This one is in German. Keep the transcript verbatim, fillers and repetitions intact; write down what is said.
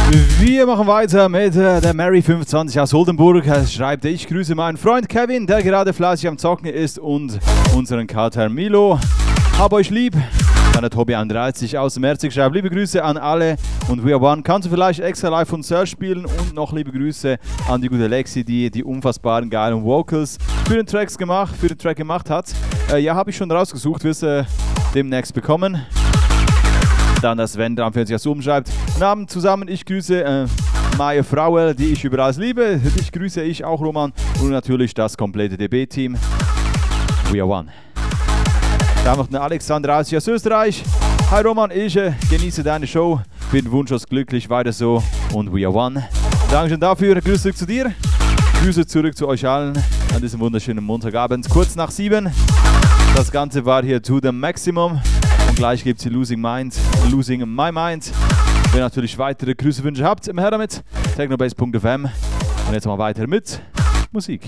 Wir machen weiter mit äh, der Mary fünfundzwanzig aus Oldenburg. Er schreibt, ich grüße meinen Freund Kevin, der gerade fleißig am Zocken ist, und unseren Kater Milo. Hab euch lieb. Dann der Tobi einunddreißig aus Merzig schreibt, liebe Grüße an alle und We Are One. Kannst du vielleicht extra live von Search spielen? Und noch liebe Grüße an die gute Lexi, die die unfassbaren geilen Vocals für den, Tracks gemacht, für den Track gemacht hat. Äh, ja, habe ich schon rausgesucht, wirst du äh, demnächst bekommen. Dann das Sven dreiundvierzig aus umschreibt, guten Abend zusammen, ich grüße äh, meine Frau, die ich über alles liebe. Dich grüße ich auch, Roman, und natürlich das komplette D B-Team. We Are One. Dann noch den Alexander aus Österreich. Hi Roman, ich äh, genieße deine Show, bin wunschlos glücklich, weiter so und We Are One. Dankeschön dafür, Grüße zurück zu dir. Grüße zurück zu euch allen an diesem wunderschönen Montagabend, kurz nach sieben. Das Ganze war hier To The Maximum. Und gleich gibt es die Losing Mind, Losing My Mind. Wenn ihr natürlich weitere Grüße, Wünsche habt, immer her damit. technobase punkt f m. Und jetzt mal weiter mit Musik.